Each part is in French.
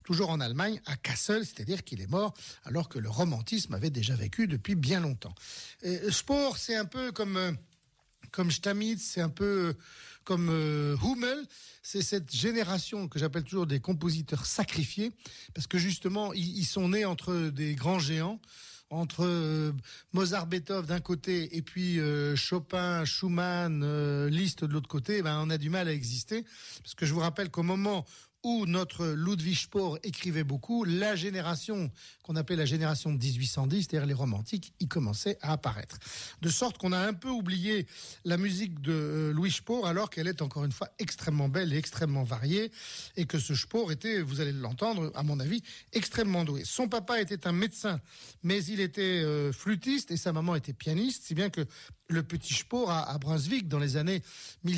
toujours en Allemagne, à Kassel, c'est-à-dire qu'il est mort alors que le romantisme avait déjà vécu depuis bien longtemps. Spohr, c'est un peu comme Stamitz, c'est un peu comme Hummel, c'est cette génération que j'appelle toujours des compositeurs sacrifiés, parce que justement, ils sont nés entre des grands géants, entre Mozart, Beethoven d'un côté et puis Chopin, Schumann, Liszt de l'autre côté, on a du mal à exister, parce que je vous rappelle qu'au moment où notre Ludwig Spohr écrivait beaucoup, la génération qu'on appelait la génération de 1810, c'est-à-dire les romantiques, y commençait à apparaître. De sorte qu'on a un peu oublié la musique de Louis Spohr, alors qu'elle est encore une fois extrêmement belle et extrêmement variée, et que ce Spohr était, vous allez l'entendre, à mon avis, extrêmement doué. Son papa était un médecin, mais il était flûtiste, et sa maman était pianiste, si bien que le petit Spohr à Brunswick, dans les années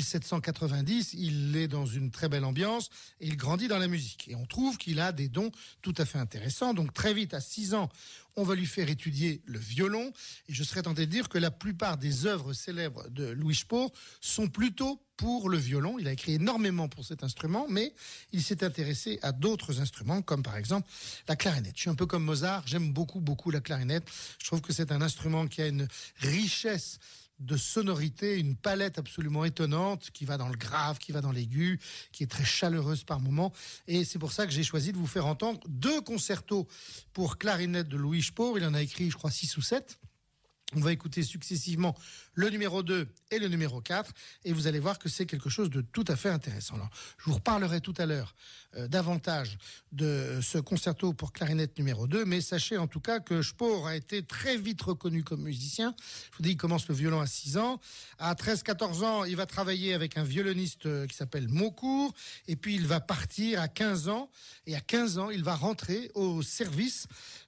1790, il est dans une très belle ambiance et il grandit dans la musique. Et on trouve qu'il a des dons tout à fait intéressants. Donc très vite, à 6 ans, on va lui faire étudier le violon. Et je serais tenté de dire que la plupart des œuvres célèbres de Louis Spohr sont plutôt pour le violon. Il a écrit énormément pour cet instrument, mais il s'est intéressé à d'autres instruments, comme par exemple la clarinette. Je suis un peu comme Mozart, j'aime beaucoup la clarinette. Je trouve que c'est un instrument qui a une richesse de sonorité, une palette absolument étonnante qui va dans le grave, qui va dans l'aigu, qui est très chaleureuse par moments. Et c'est pour ça que j'ai choisi de vous faire entendre 2 concertos pour clarinette de Louis Spohr. Il en a écrit, je crois, 6 ou 7. On va écouter successivement le numéro 2 et le numéro 4 et vous allez voir que c'est quelque chose de tout à fait intéressant. Alors, je vous reparlerai tout à l'heure davantage de ce concerto pour clarinette numéro 2, mais sachez en tout cas que Spohr a été très vite reconnu comme musicien. Je vous dis, il commence le violon à 6 ans. À 13-14 ans, il va travailler avec un violoniste qui s'appelle Maucourt et puis il va partir à 15 ans et à 15 ans, il va rentrer au service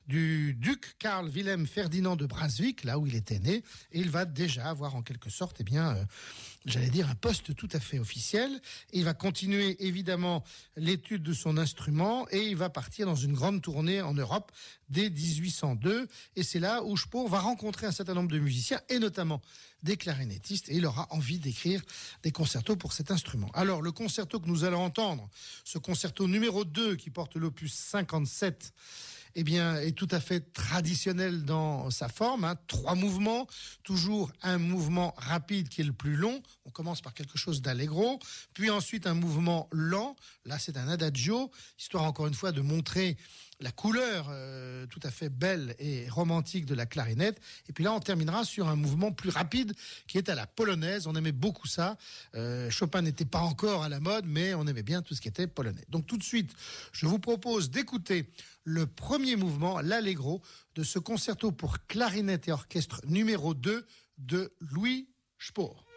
du duc Karl Wilhelm Ferdinand de Brunswick, là où il était né, et il va déjà avoir en quelque sorte, j'allais dire un poste tout à fait officiel. Et il va continuer évidemment l'étude de son instrument et il va partir dans une grande tournée en Europe dès 1802. Et c'est là où Spohr va rencontrer un certain nombre de musiciens et notamment des clarinettistes et il aura envie d'écrire des concertos pour cet instrument. Alors le concerto que nous allons entendre, ce concerto numéro 2 qui porte l'opus 57, est tout à fait traditionnel dans sa forme. 3 mouvements, toujours un mouvement rapide qui est le plus long. On commence par quelque chose d'allegro, puis ensuite un mouvement lent. Là, c'est un adagio, histoire encore une fois de montrer la couleur tout à fait belle et romantique de la clarinette. Et puis là, on terminera sur un mouvement plus rapide qui est à la polonaise. On aimait beaucoup ça. Chopin n'était pas encore à la mode, mais on aimait bien tout ce qui était polonais. Donc tout de suite, je vous propose d'écouter le premier mouvement, l'allegro, de ce concerto pour clarinette et orchestre numéro 2 de Louis Spohr.